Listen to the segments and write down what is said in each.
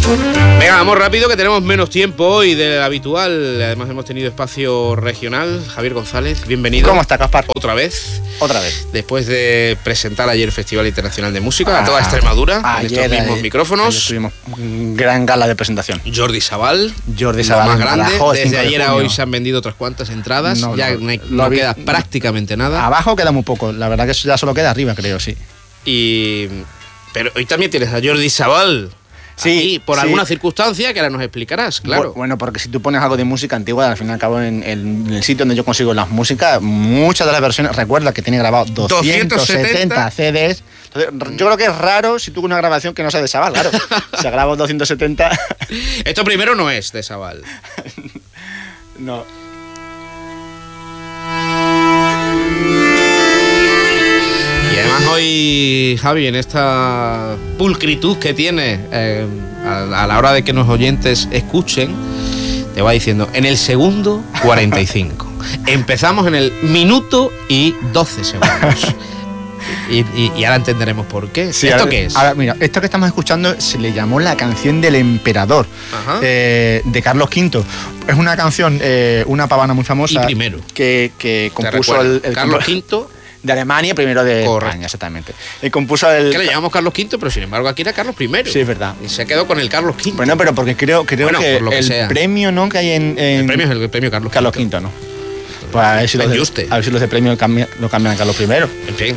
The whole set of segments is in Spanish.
Venga, vamos rápido, que tenemos menos tiempo hoy del habitual. Además hemos tenido espacio regional. Javier González, bienvenido. ¿Cómo está, Gaspar? Otra vez. Después de presentar ayer el Festival Internacional de Música a toda Extremadura, en estos mismos micrófonos. Ayer tuvimos una gran gala de presentación. Jordi Sabal, lo más grande. Badajoz, desde ayer a hoy se han vendido otras cuantas entradas. No queda prácticamente nada. Abajo queda muy poco. La verdad que ya solo queda arriba, creo, sí. Pero hoy también tienes a Jordi Sabal. Sí, aquí, por alguna circunstancia que ahora nos explicarás, claro. Bueno, porque si tú pones algo de música antigua, al fin y al cabo en el sitio donde yo consigo las músicas, muchas de las versiones, recuerda que tiene grabado 270 CDs. Entonces, yo creo que es raro si tú una grabación que no sea de Sabal, claro. Se grabó 270. Esto primero no es de Sabal. No. Y además hoy, Javi, en esta pulcritud que tiene a la hora de que los oyentes escuchen, te va diciendo, en el segundo 45. Empezamos en el minuto y 12 segundos. Y ahora entenderemos por qué. Sí, ¿Esto qué es? Ahora, mira, esto que estamos escuchando se le llamó la canción del emperador, de Carlos V. Es una canción, una pavana muy famosa. Y primero. Que compuso el Carlos V. De Alemania, primero de España, exactamente. Y compuso el... Que le llamamos Carlos V, pero sin embargo aquí era Carlos I. Sí, es verdad. Y se quedó con el Carlos V. Bueno, pero porque creo que el premio, ¿no?, que hay en... El premio es el premio Carlos V, ¿no? Pues a ver si los de premio lo cambian a Carlos I. En fin.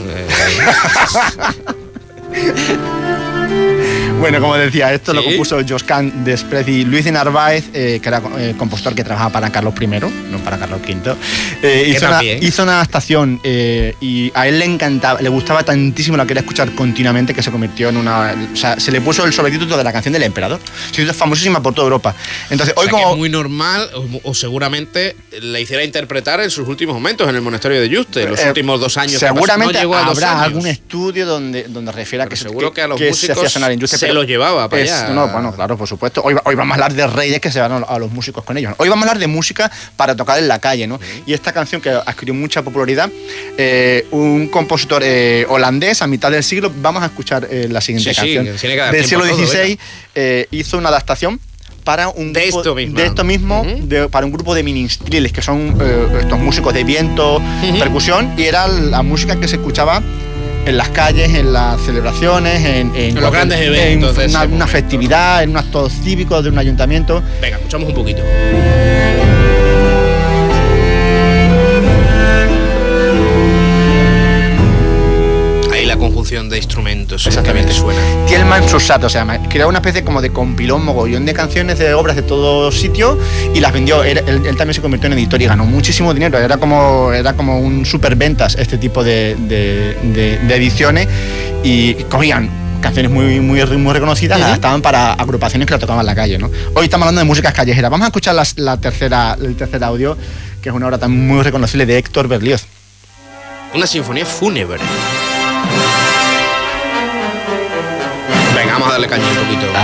Bueno, como decía, esto lo compuso Josquin Desprez y Luis de Narváez, que era compositor que trabajaba para Carlos I, no para Carlos V. Hizo una adaptación y a él le encantaba, le gustaba tantísimo, la quería escuchar continuamente, que se convirtió en una... O sea, se le puso el sobretítulo de la canción del emperador. Se hizo famosísima por toda Europa. Entonces, hoy como... que es muy normal, o seguramente la hiciera interpretar en sus últimos momentos en el monasterio de Yuste, los últimos 2 años. Seguramente no llegó a 2 habrá años. Algún estudio donde refiera que seguro que a los músicos se hacía sonar en Yuste, se los llevaba para allá. No, bueno, claro, por supuesto. Hoy vamos a hablar de reyes que se van a los músicos con ellos. Hoy vamos a hablar de música para tocar en la calle, ¿no? Y esta canción que adquirió mucha popularidad, un compositor holandés a mitad del siglo, vamos a escuchar la siguiente canción. Del siglo XVI, hizo una adaptación para un grupo de esto mismo, para un grupo de ministriles, que son estos músicos de viento, percusión, y era la música que se escuchaba en las calles, en las celebraciones, en los grandes eventos, en una festividad, en un acto cívico de un ayuntamiento. Venga, escuchamos un poquito. Ahí la conjunción de instrumentos exactamente suena. Thielmann Sussat, o sea, creó una especie como de compilón, mogollón de canciones, de obras de todo sitio, y las vendió. Él también se convirtió en editor y ganó muchísimo dinero. Era como un superventas este tipo de ediciones, y cogían canciones muy reconocidas, las adaptaban para agrupaciones que la tocaban en la calle, ¿no? Hoy estamos hablando de músicas callejeras. Vamos a escuchar el tercer audio, que es una obra también muy reconocible de Héctor Berlioz. Una sinfonía fúnebre. Venga, vamos a darle caña un poquito.